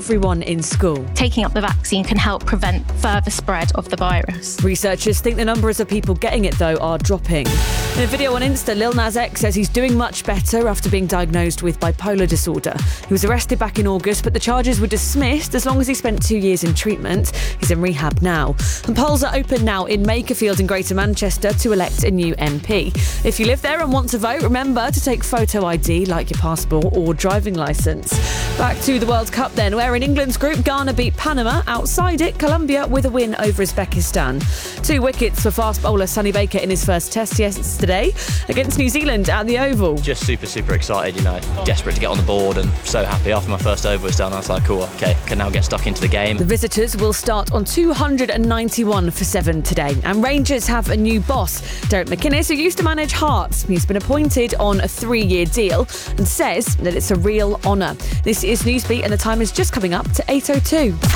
everyone in school. Taking up the vaccine can help prevent further spread of the virus. Researchers think the numbers of people getting it, though, are dropping. In a video on Insta, Lil Nas X says he's doing much better after being diagnosed with bipolar disorder. He was arrested back in August, but the charges were dismissed as long as he spent 2 years in treatment. He's in rehab now. And polls are open now in Makerfield in Greater Manchester to elect a new MP. If you live there and want to vote, remember to take photo ID like your passport or driving licence. Back to the World Cup then, where in England's group, Ghana beat Panama. Outside it, Colombia with a win over Uzbekistan. 2 wickets for fast bowler Sonny Baker in his first test yesterday against New Zealand at the Oval. Just super excited, desperate to get on the board and so happy. After my first over was done, I was like, cool, okay, can now get stuck into the game. The visitors will start on 291 for 7 today. And Rangers have a new boss, Derek McInnes, who used to manage Hearts. He's been appointed on a 3-year deal and says that it's a real honour. This is Newsbeat and the time is just coming up to 8:02.